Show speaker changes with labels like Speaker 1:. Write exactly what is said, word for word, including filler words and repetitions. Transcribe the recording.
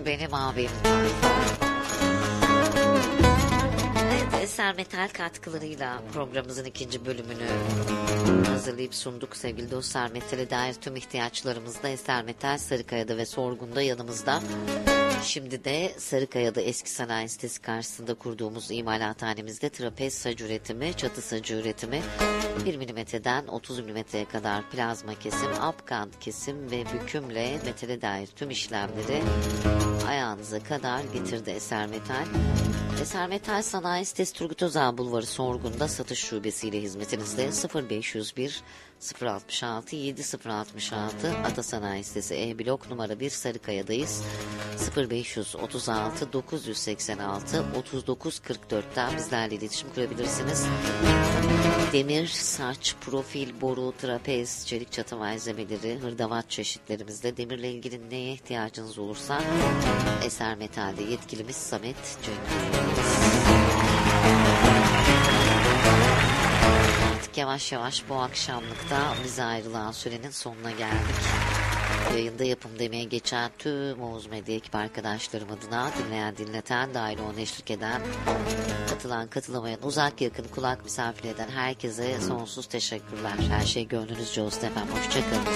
Speaker 1: benim abim var. Evet, Eser Metal katkılarıyla programımızın ikinci bölümünü hazırlayıp sunduk. Sevgili dostlar, metale dair tüm ihtiyaçlarımızda Eser Metal Sarıkaya'da ve Sorgun'da yanımızda. Şimdi de Sarıkaya'da eski sanayi sitesi karşısında kurduğumuz imalathanemizde trapez sac üretimi, çatı sacı üretimi, bir milimetreden otuz milimetreye kadar plazma kesim, apkant kesim ve bükümle metale dair tüm işlemleri ayağınıza kadar getirdi Eser Metal. Eser Metal Sanayi Sitesi Turgut Özal Bulvarı Sorgun'da satış şubesiyle hizmetinizde. Sıfır beş yüz bir sıfır altmış altı yedi sıfır altmış altı Ata Sanayi Sitesi E blok numara bir Sarıkaya'dayız. sıfır beş yüz otuz altı dokuz yüz seksen altı otuz dokuz kırk dörtten bizlerle iletişim kurabilirsiniz. Demir, saç, profil, boru, trapez, çelik çatı malzemeleri, hırdavat çeşitlerimizde demirle ilgili neye ihtiyacınız olursa Eser Metal'de yetkilimiz Samet Cengiz. Artık yavaş yavaş bu akşamlıkta bize ayrılan sürenin sonuna geldik. Yayında yapım demeye geçen tüm Oğuz Medya ekip arkadaşlarım adına dinleyen, dinleten, dahil olan, eşlik eden, katılan, katılamayan, uzak yakın kulak misafir eden herkese sonsuz teşekkürler. Her şey gönlünüzce olsun efendim. Hoşçakalın.